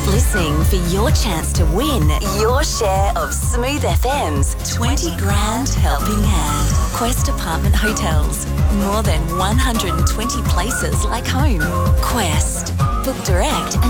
listening for your chance to win your share of Smooth FM's 20 grand helping hand. Quest Apartment Hotels. More than 120 places like home. Quest. Book direct